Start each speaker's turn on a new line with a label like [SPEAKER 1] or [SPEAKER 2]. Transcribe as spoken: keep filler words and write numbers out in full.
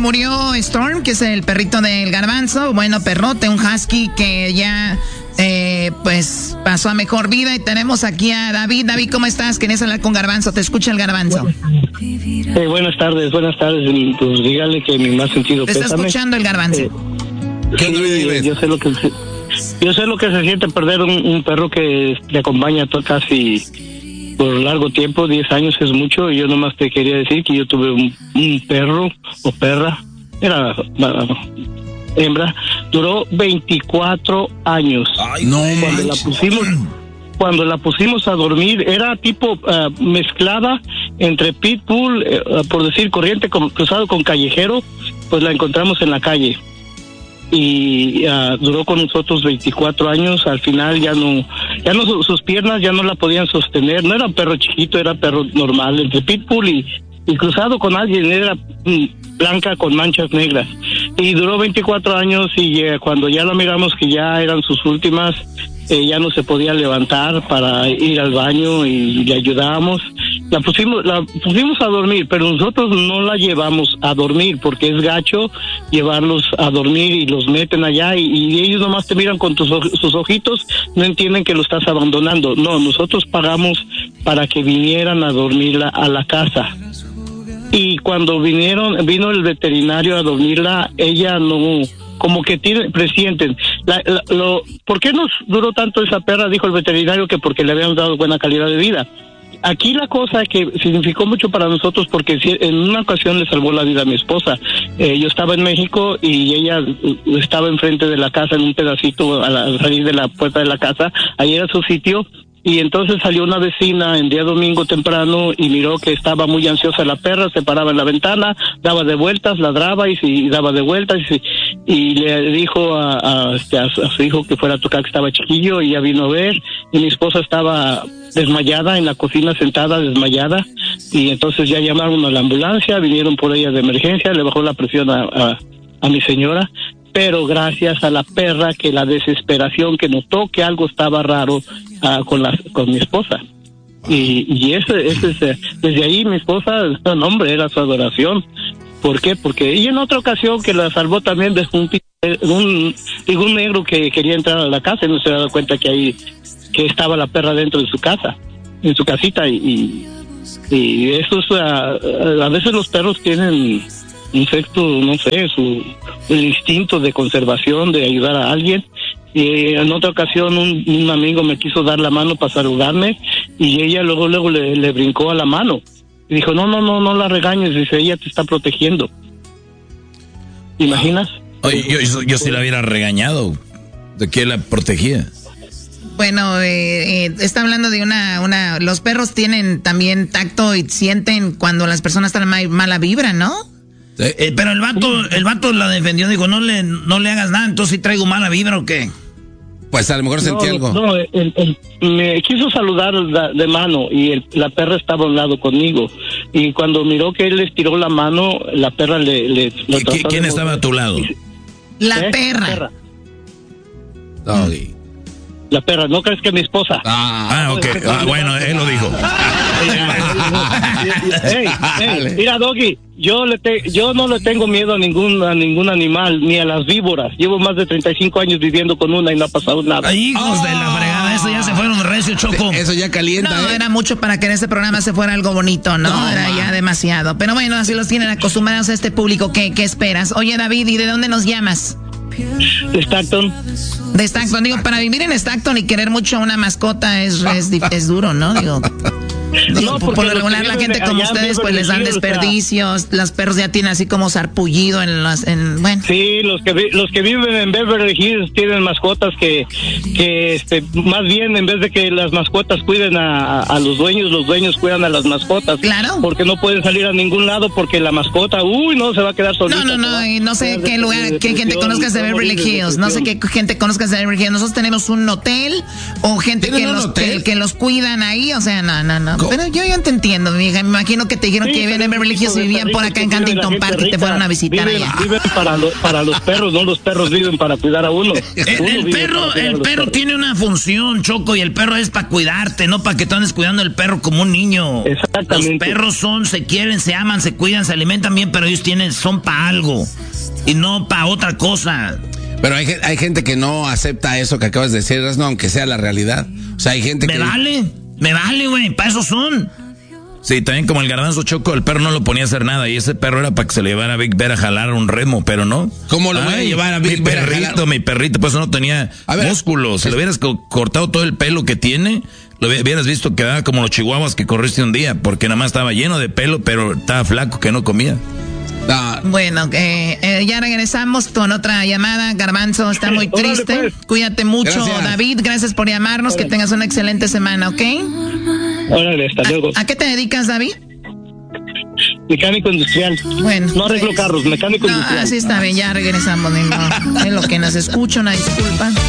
[SPEAKER 1] murió Storm, que es el perrito del Garbanzo. Bueno, perrote, un husky que ya, eh, pues, pasó a mejor vida. Y tenemos aquí a David. David, ¿cómo estás? ¿Quieres hablar con Garbanzo? Te escucha el Garbanzo.
[SPEAKER 2] Eh, buenas tardes, buenas tardes. Pues dígale que mi más sentido
[SPEAKER 1] Te está
[SPEAKER 2] pésame.
[SPEAKER 1] escuchando el Garbanzo.
[SPEAKER 2] Eh, sí, yo sé lo que se, yo sé lo que se siente perder un, un perro que te acompaña todo casi por largo tiempo. Diez años es mucho. Y yo nomás te quería decir que yo tuve un, un perro o perra, era uh, hembra, duró veinticuatro años.
[SPEAKER 3] Ay, no,
[SPEAKER 2] cuando la pusimos cuando la pusimos a dormir era tipo uh, mezclada entre pitbull, uh, por decir corriente, con, cruzado con callejero. Pues la encontramos en la calle y uh, duró con nosotros veinticuatro años. Al final ya no, ya no sus piernas ya no la podían sostener. No era un perro chiquito, era perro normal, entre pitbull y, y cruzado con alguien. Era mm, blanca con manchas negras y duró veinticuatro años. Y eh, cuando ya la miramos que ya eran sus últimas, eh, ya no se podía levantar para ir al baño y le ayudábamos. La pusimos, la pusimos a dormir, pero nosotros no la llevamos a dormir porque es gacho llevarlos a dormir y los meten allá y, y ellos nomás te miran con tus, sus ojitos, no entienden que lo estás abandonando. No, nosotros pagamos para que vinieran a dormirla a la casa. Y cuando vinieron, vino el veterinario a dormirla, ella no, como que tiene, presienten. La, la, lo, ¿Por qué nos duró tanto esa perra? Dijo el veterinario que porque le habíamos dado buena calidad de vida. Aquí la cosa que significó mucho para nosotros porque en una ocasión le salvó la vida a mi esposa. Eh, yo estaba en México y ella estaba enfrente de la casa en un pedacito al salir de la puerta de la casa. Ahí era su sitio. Y entonces salió una vecina en día domingo temprano y miró que estaba muy ansiosa la perra, se paraba en la ventana, daba de vueltas, ladraba y, y daba de vueltas y, y le dijo a, a, a, a su hijo que fuera a tocar, que estaba chiquillo, y ella vino a ver y mi esposa estaba desmayada en la cocina, sentada desmayada, y entonces ya llamaron a la ambulancia, vinieron por ella de emergencia, le bajó la presión a, a, a mi señora. Pero gracias a la perra, que la desesperación, que notó que algo estaba raro uh, con la con mi esposa. Y, y ese, ese, ese, desde ahí mi esposa, no, hombre, era su adoración. ¿Por qué? Porque ella en otra ocasión que la salvó también de un, un, un negro que quería entrar a la casa y no se había dado cuenta que ahí que estaba la perra dentro de su casa, en su casita. Y, y, y eso es, uh, a veces los perros tienen un sexto, no sé, su el instinto de conservación, de ayudar a alguien. Y en otra ocasión un, un amigo me quiso dar la mano para saludarme y ella luego luego le, le brincó a la mano y dijo, no, no, no, no la regañes, dice, ella te está protegiendo. ¿Te imaginas?
[SPEAKER 3] Oye, yo, yo, yo sí la hubiera regañado. ¿De qué la protegía?
[SPEAKER 1] Bueno, eh, eh, está hablando de una, una, los perros tienen también tacto y sienten cuando las personas están mal, mala vibra, ¿no?
[SPEAKER 4] Eh, pero el vato, el vato la defendió, dijo, no le, no le hagas nada, entonces si traigo mala vibra o qué.
[SPEAKER 5] Pues a lo mejor sentí
[SPEAKER 2] no,
[SPEAKER 5] algo.
[SPEAKER 2] No, el, el, me quiso saludar de mano y el, la perra estaba a un lado conmigo. Y cuando miró que él le estiró la mano, la perra le... le
[SPEAKER 4] ¿Qui, ¿Quién estaba a tu lado?
[SPEAKER 1] La ¿Eh? perra. La perra.
[SPEAKER 5] Doggy.
[SPEAKER 2] La perra, ¿no crees que mi esposa?
[SPEAKER 4] Ah, ah ok. Ah, bueno, él lo dijo.
[SPEAKER 2] Hey, hey, mira, Doggy, yo le te, yo no le tengo miedo a ningún a ningún animal, ni a las víboras. Llevo más de treinta y cinco años viviendo con una y no ha pasado nada.
[SPEAKER 4] Ay, hijos oh. de la fregada, eso ya se fueron recio, Choco.
[SPEAKER 5] Eso ya calienta.
[SPEAKER 1] No,
[SPEAKER 5] ¿eh?
[SPEAKER 1] era mucho para que en este programa se fuera algo bonito, ¿no? no era man. ya demasiado. Pero bueno, así los tienen acostumbrados a este público. ¿Qué, qué esperas? Oye, David, ¿y de dónde nos llamas?
[SPEAKER 2] De Stockton.
[SPEAKER 1] De Stockton, digo, para vivir en Stockton y querer mucho a una mascota es, es, es duro, ¿no? Digo, digo no, por lo regular la gente como ustedes pues les dan desperdicios, o sea, los perros ya tienen así como sarpullido en las, en, bueno.
[SPEAKER 2] Sí, los que los que viven en Beverly Hills tienen mascotas que, que este, más bien en vez de que las mascotas cuiden a, a los dueños, los dueños cuidan a las mascotas.
[SPEAKER 1] Claro.
[SPEAKER 2] Porque no pueden salir a ningún lado porque la mascota, uy, no, se va a quedar solita.
[SPEAKER 1] No, no, no, y no sé qué lugar, qué gente conozcas de Beverly Hills, no sé qué gente conozcas de Beverly Hills. Nosotros tenemos un hotel o gente que los, que, que los cuidan ahí, o sea, no, no, no. pero yo ya te entiendo, mi hija. Me imagino que te dijeron sí, que vivían en Beverly Hills y vivían por acá en Huntington Park y te fueron a visitar
[SPEAKER 2] viven,
[SPEAKER 1] allá.
[SPEAKER 2] Viven para, lo, para los perros, no los perros viven para cuidar a uno.
[SPEAKER 4] El,
[SPEAKER 2] uno
[SPEAKER 4] el perro, el perro tiene una función, Choco, y el perro es para cuidarte, no para que tú andes cuidando el perro como un niño.
[SPEAKER 2] Exactamente.
[SPEAKER 4] Los perros son, se quieren, se aman, se cuidan, se alimentan bien, pero ellos tienen, son para algo y no para otra cosa.
[SPEAKER 5] Pero hay, hay gente que no acepta eso que acabas de decir, no, aunque sea la realidad. O sea, hay gente
[SPEAKER 4] me
[SPEAKER 5] que...
[SPEAKER 4] Me vale, me vale, güey, para eso son.
[SPEAKER 3] Sí, también como el garbanzo, Choco, el perro no lo ponía a hacer nada y ese perro era para que se le llevara a Big Bear a jalar un remo, pero no.
[SPEAKER 5] ¿Cómo lo voy a llevar a Big Bear a jalar? Mi
[SPEAKER 3] perrito, mi perrito, pues no tenía músculos. Si le hubieras co- cortado todo el pelo que tiene, lo hubieras visto que era como los chihuahuas que corriste un día, porque nada más estaba lleno de pelo, pero estaba flaco que no comía.
[SPEAKER 5] No.
[SPEAKER 1] Bueno, eh, eh, ya regresamos con otra llamada. Garbanzo está muy triste. Órale, pues. Cuídate mucho, gracias. David. Gracias por llamarnos. Órale. Que tengas una excelente semana, ¿ok?
[SPEAKER 2] Órale, hasta luego.
[SPEAKER 1] ¿A, ¿A qué te dedicas, David?
[SPEAKER 2] Mecánico industrial.
[SPEAKER 1] Bueno.
[SPEAKER 2] No arreglo carros, mecánico
[SPEAKER 1] no,
[SPEAKER 2] industrial.
[SPEAKER 1] Así está bien, ya regresamos. Mismo. Es lo que nos escucha, una disculpa.